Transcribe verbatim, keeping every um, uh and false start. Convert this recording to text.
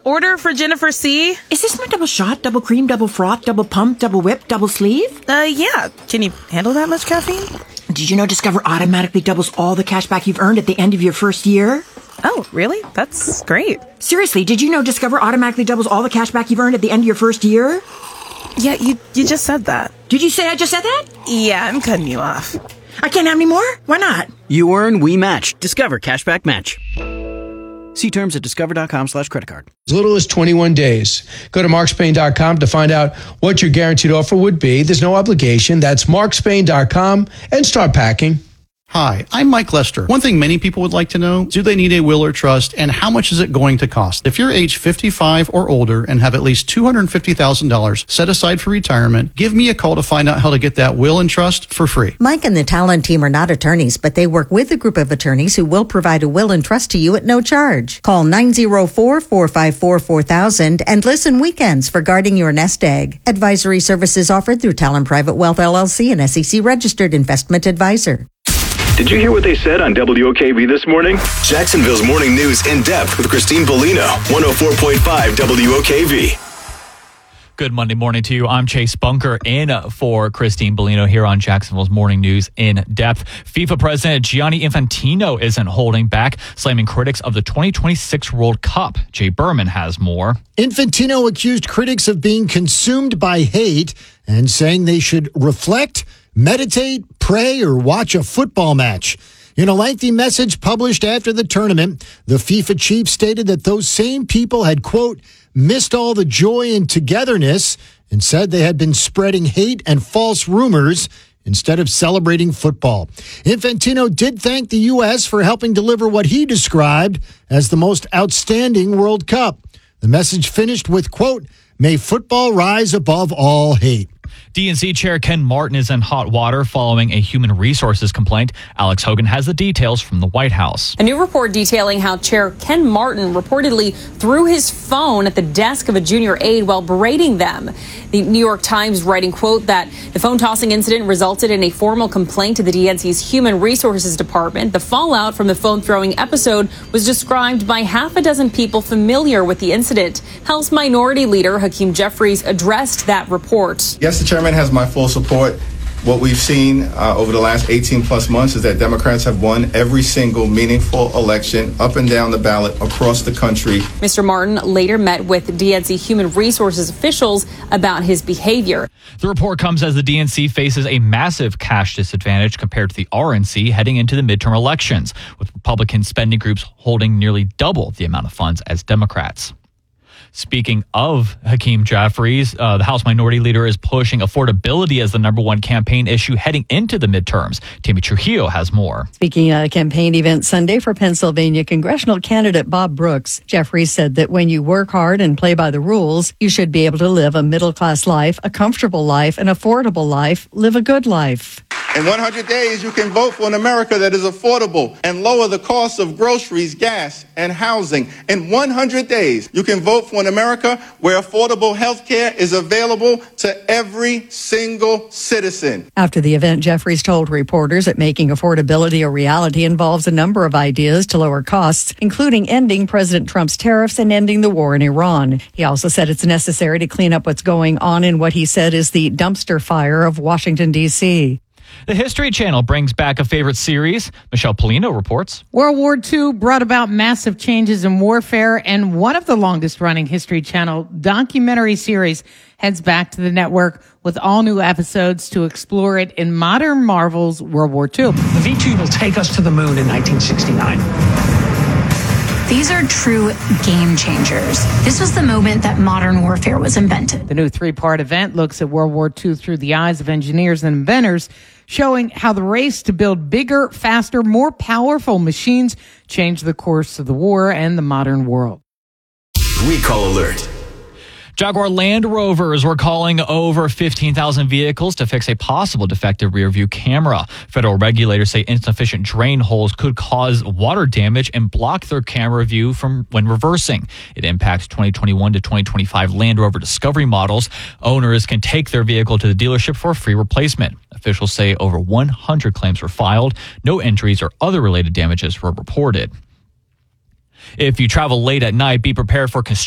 order for Jennifer C. Is this my double shot, double cream, double froth, double pump, double whip, double sleeve? Uh, yeah. Can you handle that much caffeine? Did you know Discover automatically doubles all the cash back you've earned at the end of your first year? Oh, really? That's great. Seriously, did you know Discover automatically doubles all the cash back you've earned at the end of your first year? Yeah, you you just said that. Did you say I just said that? Yeah, I'm cutting you off. I can't have any more? Why not? You earn, we match. Discover Cashback Match. See terms at discover.com slash credit card. As little as twenty-one days. Go to mark spain dot com to find out what your guaranteed offer would be. There's no obligation. That's mark spain dot com and start packing. Hi, I'm Mike Lester. One thing many people would like to know, do they need a will or trust, and how much is it going to cost? If you're age fifty-five or older and have at least two hundred fifty thousand dollars set aside for retirement, give me a call to find out how to get that will and trust for free. Mike and the Talon team are not attorneys, but they work with a group of attorneys who will provide a will and trust to you at no charge. Call nine oh four, four five four, four thousand and listen weekends for guarding your nest egg. Advisory services offered through Talon Private Wealth L L C, an S E C registered investment advisor. Did you hear what they said on W O K V this morning? Jacksonville's Morning News in depth with Christine Bellino, one oh four point five W O K V. Good Monday morning to you. I'm Chase Bunker in for Christine Bellino here on Jacksonville's Morning News in depth. FIFA President Gianni Infantino isn't holding back, slamming critics of the twenty twenty-six World Cup. Jay Berman has more. Infantino accused critics of being consumed by hate and saying they should reflect, meditate, pray, or watch a football match. In a lengthy message published after the tournament, the FIFA chief stated that those same people had, quote, missed all the joy and togetherness and said they had been spreading hate and false rumors instead of celebrating football. Infantino did thank the U S for helping deliver what he described as the most outstanding World Cup. The message finished with, quote, may football rise above all hate. D N C Chair Ken Martin is in hot water following a human resources complaint. Alex Hogan has the details from the White House. A new report detailing how Chair Ken Martin reportedly threw his phone at the desk of a junior aide while berating them. The New York Times writing, quote, that the phone tossing incident resulted in a formal complaint to the D N C's Human Resources Department. The fallout from the phone throwing episode was described by half a dozen people familiar with the incident. House Minority Leader Hakeem Jeffries addressed that report. Yes, the chairman has my full support. What we've seen uh, over the last eighteen plus months is that Democrats have won every single meaningful election up and down the ballot across the country. Mister Martin later met with D N C Human Resources officials about his behavior. The report comes as the D N C faces a massive cash disadvantage compared to the R N C heading into the midterm elections, with Republican spending groups holding nearly double the amount of funds as Democrats. Speaking of Hakeem Jeffries, uh, the House Minority Leader is pushing affordability as the number one campaign issue heading into the midterms. Tammy Trujillo has more. Speaking at a campaign event Sunday for Pennsylvania congressional candidate Bob Brooks, Jeffries said that when you work hard and play by the rules, you should be able to live a middle-class life, a comfortable life, an affordable life, live a good life. In one hundred days, you can vote for an America that is affordable and lower the cost of groceries, gas, and housing. In one hundred days, you can vote for an America where affordable health care is available to every single citizen. After the event, Jeffries told reporters that making affordability a reality involves a number of ideas to lower costs, including ending President Trump's tariffs and ending the war in Iran. He also said it's necessary to clean up what's going on in what he said is the dumpster fire of Washington, D C The History Channel brings back a favorite series. Michelle Polino reports. World War Two brought about massive changes in warfare, and one of the longest-running History Channel documentary series heads back to the network with all new episodes to explore it in modern Marvel's World War Two. The V two will take us to the moon in nineteen sixty-nine. These are true game changers. This was the moment that modern warfare was invented. The new three-part event looks at World War Two through the eyes of engineers and inventors, showing how the race to build bigger, faster, more powerful machines changed the course of the war and the modern world. Recall alert. Jaguar Land Rovers were calling over fifteen thousand vehicles to fix a possible defective rear-view camera. Federal regulators say insufficient drain holes could cause water damage and block their camera view from when reversing. It impacts twenty twenty-one to twenty twenty-five Land Rover Discovery models. Owners can take their vehicle to the dealership for a free replacement. Officials say over one hundred claims were filed. No injuries or other related damages were reported. If you travel late at night, be prepared for construction.